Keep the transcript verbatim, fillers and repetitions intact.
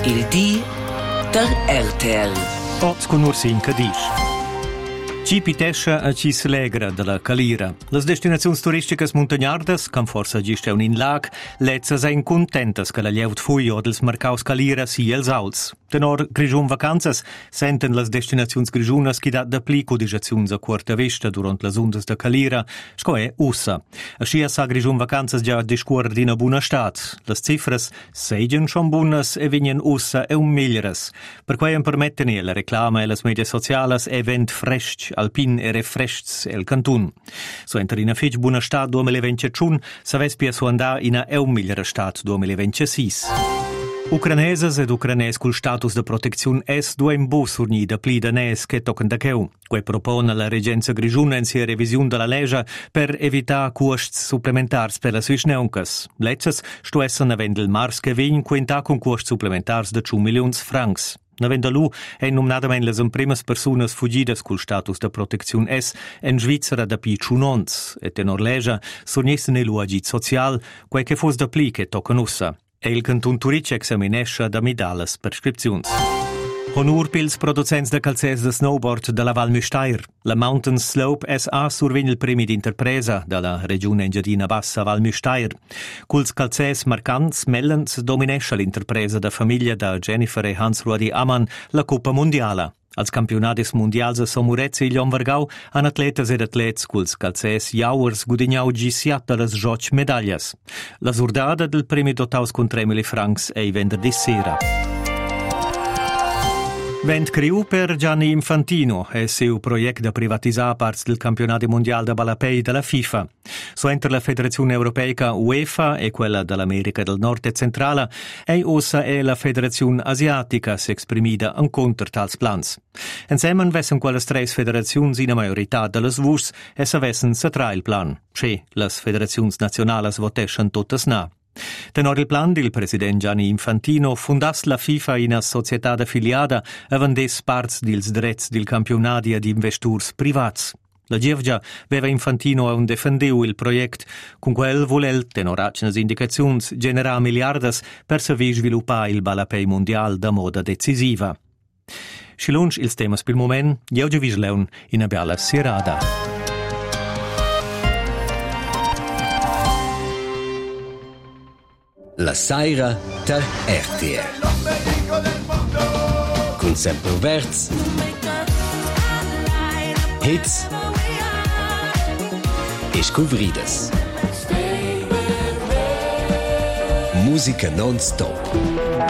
Il di der R T L. Oz con Ursin Cadiz. Ci pitescha a ci s'alegra della Calira. Le destinazioni turistiche montagnardes, can forsa giste un in lag, lezzas ein contentas che la lieut fui o dels marcaus Calira si els auls. Tenor grigiun vacanzas senten les destinazioni grigiunas chi dat dapli codizaziuns a quarta vista durant las undas de Calira, sco è ussa. Ascia sa grigiun vacanzas già discuor d'ina buna stat. Las cifras seigen schon bunas e vignen ussa e un miglieras. Per quai en permetten e la reclama e las media socialas e vent fresc alpin e refrescs el cantun. So enter in a fetg buna stat duemilaventisciun, sa vespia so andà in a e un migliera stat duemilaventiscis. Ucraneses ed ucranes col status de protezione es duem bus surni da pli danès che tocan da cheu. Que propone la regenza grigiuna in sia revisione della legge per evitare costs supplementars per la svisneuncas. Letzes sto essen avendo il mars che vegn quenta con costs supplementars de two milions francs. Navenda lu è nominatament les imprimas personas fugidas col status de protezione es en Svizzera da pi ciunons, et tenor legge surnissen il agit social, quai che fos da pli che tocan ussa. E il cantun Turic examinescha da midales prescripziuns. Honor pils producents de calzers de snowboard de la Val Müstair. La Mountain Slope S A survegna il premi d'interpresa dalla regione engiadina bassa Val Müstair. Culs calzers marcants mellens dominescha l'interpresa da famiglia da Jennifer e Hans-Rudi Ammann la Coppa Mondiala. Als campionatis mondials a Somurezza e Lionvargau han atletas ed atlets culs calzers jauers gudignau gi siat las joc medallas. La surdada del premi dotaus con tre mila francs ei venerdì sera. Vent criu per Gianni Infantino e seu project da privatisar parts del campionato mondiale da balapei della FIFA. So entre la Federazione Europeica UEFA e quella dell'America del Nord e Centrale e ossa e la Federazione Asiatica si exprimida en contra tals plans. Insieme vessen quelles tres federazioni in majorità delles vus e sa vessen sa tra il plan. Che las federazioni nazionales voteschen totes na. Tenor il plan del president Gianni Infantino fundas la FIFA in a società affiliata e vendes parts dils drets del campionati ad investors privats. La Gievgia veva Infantino a un defendeu il project, con quel volel, tenoracnes indicazions, generà miliardas per saver sviluppare il balapei mondial da moda decisiva. Schilunch ils temas pil moment, jeuge visleun in a bella sierada. La Saira ter R T L con sempre Verz, hits e scovrides, musica non stop.